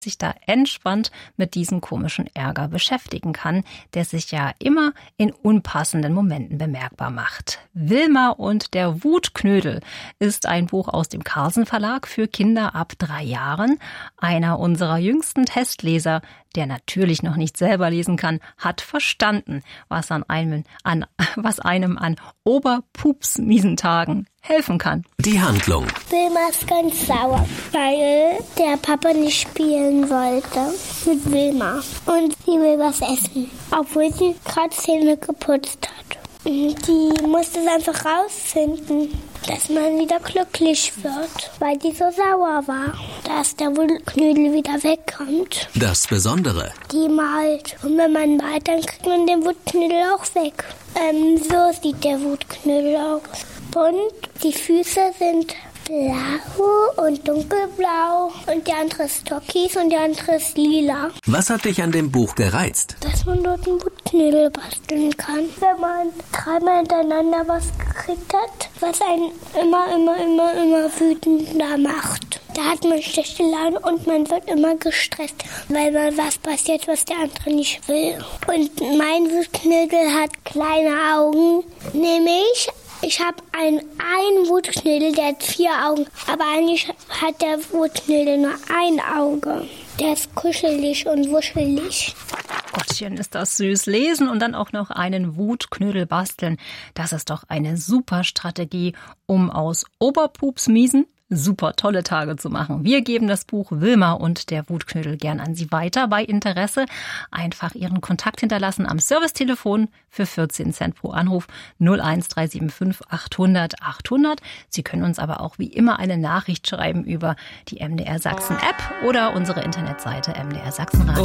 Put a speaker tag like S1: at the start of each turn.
S1: sich da entspannt mit diesem komischen Ärger beschäftigen kann, der sich ja immer in unpassenden Momenten bemerkbar macht. Wilma und der Wutknödel ist ein Buch aus dem Carlsen Verlag für Kinder ab 3 Jahren. Einer unserer jüngsten Testleser, der natürlich noch nicht selber lesen kann, hat verstanden, was einem an oberpupsmiesen Tagen helfen kann.
S2: Die Handlung.
S3: Wilma ist ganz sauer, weil der Papa nicht spielen wollte mit Wilma. Und sie will was essen, obwohl sie gerade Zähne geputzt hat. Die musste es einfach rausfinden, dass man wieder glücklich wird, weil die so sauer war, dass der Wutknödel wieder wegkommt.
S2: Das Besondere.
S3: Die malt. Und wenn man malt, dann kriegt man den Wutknödel auch weg. So sieht der Wutknödel aus. Und die Füße sind blau und dunkelblau und die andere ist türkis und die andere ist lila.
S2: Was hat dich an dem Buch gereizt?
S3: Dass man dort einen Wutknödel basteln kann. Wenn man 3-mal hintereinander was gekriegt hat, was einen immer wütender macht. Da hat man schlechte Laune und man wird immer gestresst, weil man was passiert, was der andere nicht will. Und mein Wutknödel hat kleine Augen, nämlich ich habe einen Wutknödel, der hat 4 Augen, aber eigentlich hat der Wutknödel nur ein Auge. Der ist kuschelig und wuschelig.
S1: Gottchen, ist das süß. Lesen und dann auch noch einen Wutknödel basteln. Das ist doch eine super Strategie, um aus Oberpupsmiesen super tolle Tage zu machen. Wir geben das Buch Wilma und der Wutknödel gern an Sie weiter. Bei Interesse einfach Ihren Kontakt hinterlassen am Servicetelefon für 14 Cent pro Anruf 01375 800 800. Sie können uns aber auch wie immer eine Nachricht schreiben über die MDR Sachsen App oder unsere Internetseite MDR Sachsen Radio.